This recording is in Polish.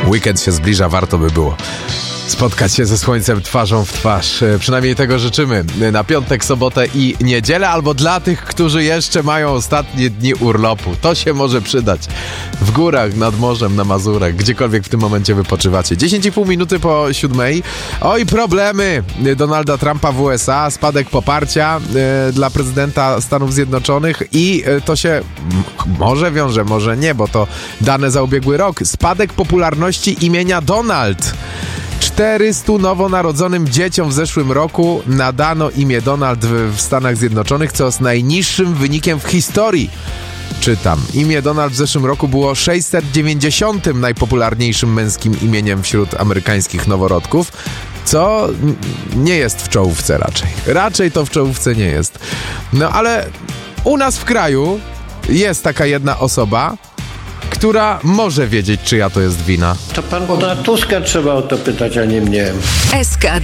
Weekend się zbliża, warto by było spotkać się ze słońcem twarzą w twarz. Przynajmniej tego życzymy na piątek, sobotę i niedzielę, albo dla tych, którzy jeszcze mają ostatnie dni urlopu. To się może przydać. W górach, nad morzem, na Mazurach, gdziekolwiek w tym momencie wypoczywacie. 10,5 minuty po 7. Oj, problemy Donalda Trumpa w USA, spadek poparcia dla prezydenta Stanów Zjednoczonych i to się może wiąże, może nie, bo to dane za ubiegły rok. Spadek popularności imienia Donald. 400 nowonarodzonym dzieciom w zeszłym roku nadano imię Donald w Stanach Zjednoczonych, co z najniższym wynikiem w historii. Czytam. Imię Donald w zeszłym roku było 690. najpopularniejszym męskim imieniem wśród amerykańskich noworodków, co nie jest w czołówce raczej. Raczej to w czołówce nie jest. No ale u nas w kraju jest taka jedna osoba, która może wiedzieć, czyja to jest wina. To pana Tuska trzeba o to pytać, a nie mnie. SK